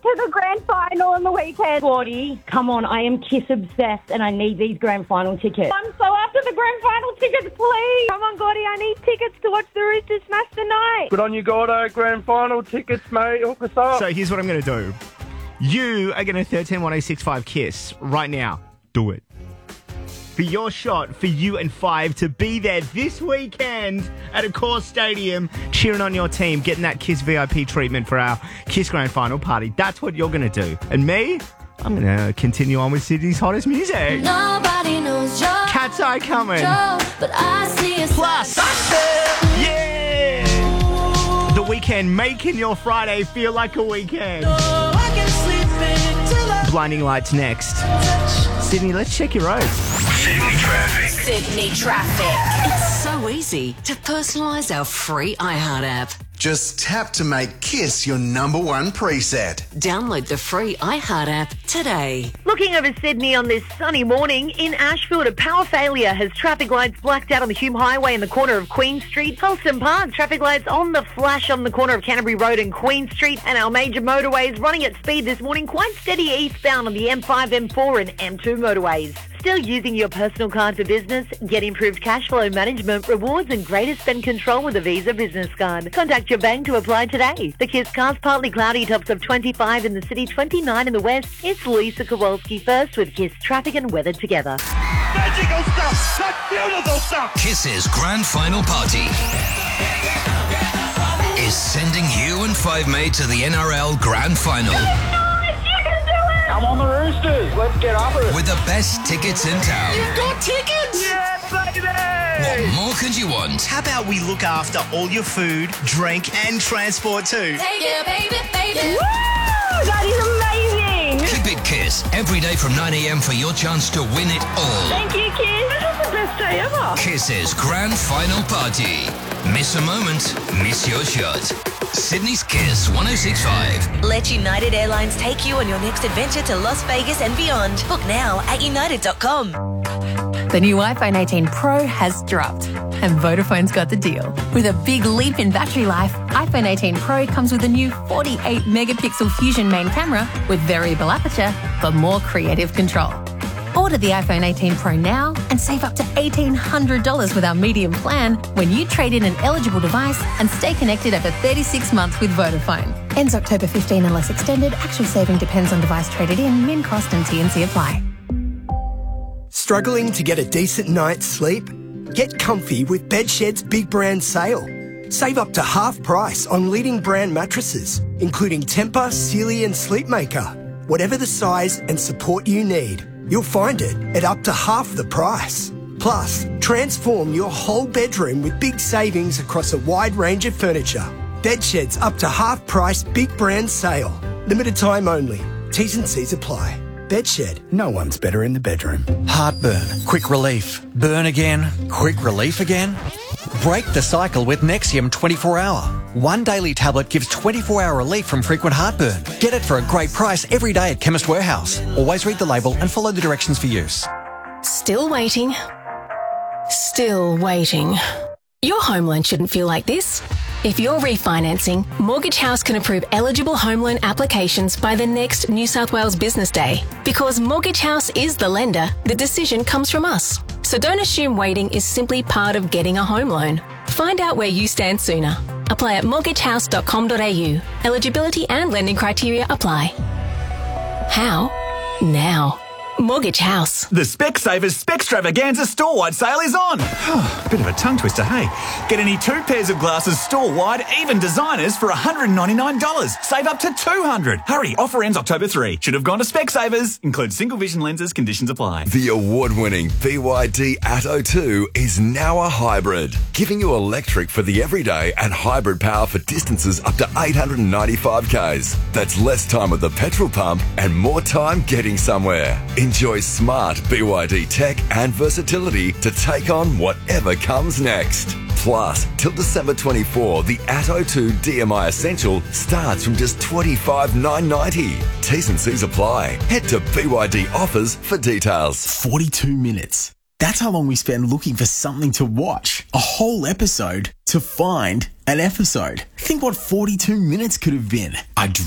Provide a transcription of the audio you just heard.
to the grand final on the weekend. Gordy, come on, I am Kiss obsessed and I need these grand final tickets. I'm so after the grand final tickets, please. Come on, Gordy, I need tickets to watch the Roosters smash tonight. Good on you, Gordo. Grand final tickets, mate. Hook us up. So here's what I'm going to do. You are going to 131065 Kiss right now. Do it. For your shot, for you and Five to be there this weekend at Accor Stadium, cheering on your team, getting that Kiss VIP treatment for our Kiss Grand Final party. That's what you're going to do. And me, I'm going to continue on with Sydney's hottest music. Nobody knows Joe, Cat's Eye coming. Joe, but I see a Plus, yeah! The weekend, making your Friday feel like a weekend. Blinding Lights next. Sydney, let's check your roads. Sydney traffic. Sydney traffic. It's so easy to personalise our free iHeart app. Just tap to make Kiss your number one preset. Download the free iHeart app today. Looking over Sydney on this sunny morning, in Ashfield, a power failure has traffic lights blacked out on the Hume Highway in the corner of Queen Street. Helston Park, traffic lights on the flash on the corner of Canterbury Road and Queen Street. And our major motorways running at speed this morning, quite steady eastbound on the M5, M4 and M2 motorways. Still using your personal card for business? Get improved cash flow management, rewards and greater spend control with a Visa Business Card. Contact your bank to apply today. The Kiss Cars, partly cloudy, tops of 25 in the city, 29 in the west. It's Lisa Kowalski first with Kiss Traffic and Weather together. Magical stuff. That's beautiful stuff. Kiss's grand final party is sending you and Five Mate to the NRL Grand Final. Come on, the Roosters. Let's get up it. With the best tickets in town. You've got tickets! Yeah, baby! What more could you want? How about we look after all your food, drink and transport too? Take it, baby, baby. Woo! That is amazing. Keep it Kiss every day from 9 a.m. for your chance to win it all. Thank you, Kiss. This is the best day ever. Kiss's grand final party. Miss a moment, miss your shot. Sydney's Kiss 106.5. Let United Airlines take you on your next adventure to Las Vegas and beyond. Book now at united.com. The new iPhone 18 Pro has dropped, and Vodafone's got the deal. With a big leap in battery life, iPhone 18 Pro comes with a new 48-megapixel Fusion main camera with variable aperture for more creative control. Order the iPhone 18 Pro now and save up to $1,800 with our medium plan when you trade in an eligible device and stay connected over 36 months with Vodafone. Ends October 15 unless extended. Actual saving depends on device traded in. Min cost and TNC apply. Struggling to get a decent night's sleep? Get comfy with Bedshed's big brand sale. Save up to half price on leading brand mattresses, including Tempur, Sealy and Sleepmaker. Whatever the size and support you need, you'll find it at up to half the price. Plus, transform your whole bedroom with big savings across a wide range of furniture. Bedshed's up to half price big brand sale. Limited time only. T's and C's apply. Bedshed, no one's better in the bedroom. Heartburn, quick relief. Burn again, quick relief again. Break the cycle with Nexium 24-hour. One daily tablet gives 24-hour relief from frequent heartburn. Get it for a great price every day at Chemist Warehouse. Always read the label and follow the directions for use. Still waiting. Still waiting. Your home loan shouldn't feel like this. If you're refinancing, Mortgage House can approve eligible home loan applications by the next New South Wales Business Day. Because Mortgage House is the lender, the decision comes from us. So don't assume waiting is simply part of getting a home loan. Find out where you stand sooner. Apply at mortgagehouse.com.au. Eligibility and lending criteria apply. How? Now. Mortgage House. The Specsavers Specstravaganza store-wide sale is on. Bit of a tongue twister, hey? Get any 2 pairs of glasses store-wide, even designers, for $199. Save up to $200. Hurry, offer ends October 3. Should have gone to Specsavers. Includes single vision lenses, conditions apply. The award-winning BYD Atto 2 is now a hybrid, giving you electric for the everyday and hybrid power for distances up to 895 k's. That's less time at the petrol pump and more time getting somewhere. Enjoy smart BYD tech and versatility to take on whatever comes next. Plus, till December 24, the Atto 2 DMI Essential starts from just $25,990. T's and C's apply. Head to BYD Offers for details. 42 minutes. That's how long we spend looking for something to watch. A whole episode to find an episode. Think what 42 minutes could have been.